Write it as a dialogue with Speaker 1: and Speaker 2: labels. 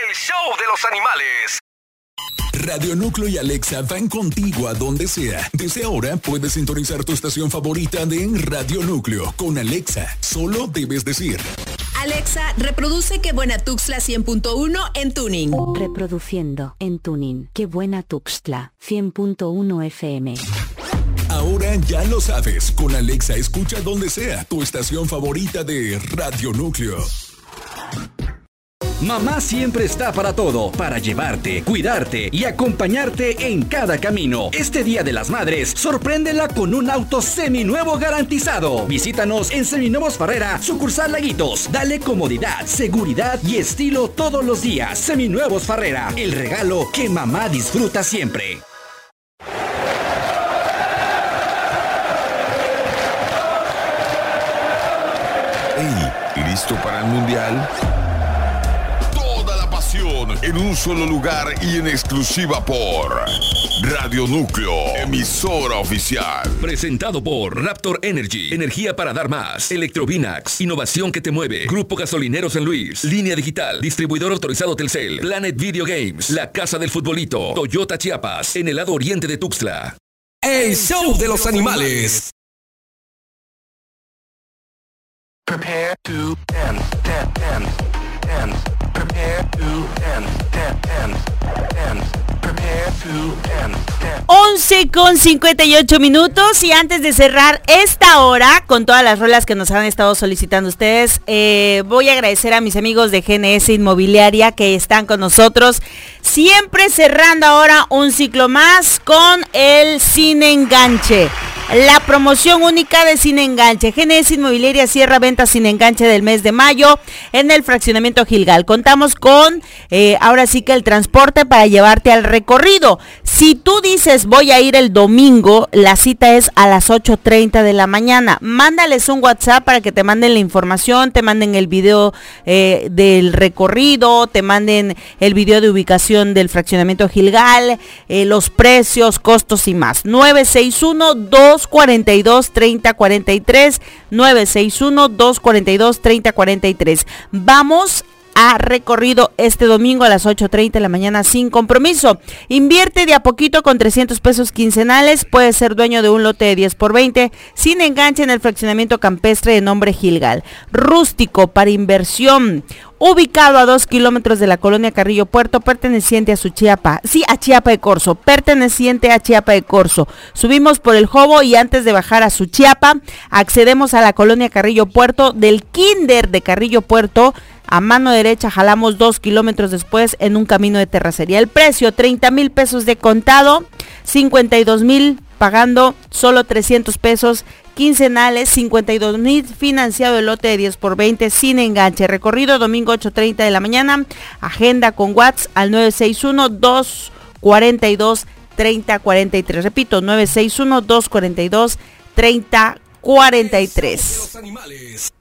Speaker 1: El show de los animales.
Speaker 2: Radio Núcleo y Alexa van contigo a donde sea. Desde ahora puedes sintonizar tu estación favorita de Radio Núcleo con Alexa. Solo debes decir:
Speaker 3: Alexa, reproduce Qué Buena Tuxtla 100.1 en Tuning.
Speaker 4: Reproduciendo en Tuning. Qué Buena Tuxtla 100.1 FM.
Speaker 2: Ahora ya lo sabes. Con Alexa escucha donde sea tu estación favorita de Radio Núcleo.
Speaker 5: Mamá siempre está para todo, para llevarte, cuidarte y acompañarte en cada camino. Este Día de las Madres, sorpréndela con un auto seminuevo garantizado. Visítanos en Seminuevos Farrera, sucursal Laguitos. Dale comodidad, seguridad y estilo todos los días. Seminuevos Farrera, el regalo que mamá disfruta siempre.
Speaker 6: Hey, ¿listo para el Mundial? En un solo lugar y en exclusiva por Radio Núcleo, emisora oficial.
Speaker 7: Presentado por Raptor Energy, energía para dar más. Electrovinax, innovación que te mueve. Grupo Gasolinero San Luis, Línea Digital, distribuidor autorizado Telcel. Planet Video Games, la casa del futbolito. Toyota Chiapas, en el lado oriente de Tuxtla.
Speaker 1: El show de los animales.
Speaker 8: Prepare to dance. Prepare to dance. Prepare to dance.
Speaker 9: 11:58 minutos y antes de cerrar esta hora con todas las rolas que nos han estado solicitando ustedes, voy a agradecer a mis amigos de GNS Inmobiliaria que están con nosotros, siempre cerrando ahora un ciclo más con el Sin Enganche. La promoción única de Sin Enganche. GNS Inmobiliaria cierra ventas sin enganche del mes de mayo en el fraccionamiento Gilgal. Contamos con, ahora sí que el transporte para llevarte al recorrido. Si tú dices voy a ir el domingo, la cita es a las 8:30 de la mañana. Mándales un WhatsApp para que te manden la información, te manden el video del recorrido, te manden el video de ubicación del fraccionamiento Gilgal, los precios, costos y más. 961-242-3043, 961-242-3043. Vamos a recorrido este domingo a las 8:30 de la mañana sin compromiso. Invierte de a poquito con 300 pesos quincenales. Puedes ser dueño de un lote de 10x20 sin enganche en el fraccionamiento campestre de nombre Gilgal. Rústico para inversión. Ubicado a 2 kilómetros de la colonia Carrillo Puerto, perteneciente a Suchiapa. Sí, a Chiapa de Corzo, perteneciente a Chiapa de Corzo. Subimos por el Jobo y antes de bajar a Suchiapa, accedemos a la colonia Carrillo Puerto. Del Kinder de Carrillo Puerto, a mano derecha jalamos 2 kilómetros después en un camino de terracería. El precio, 30,000 pesos de contado, 52,000 pagando solo 300 pesos quincenales, 52,000 financiado el lote de 10x20 sin enganche. Recorrido domingo 8:30 de la mañana. Agenda con WhatsApp al 961-242-3043. Repito, 961-242-3043.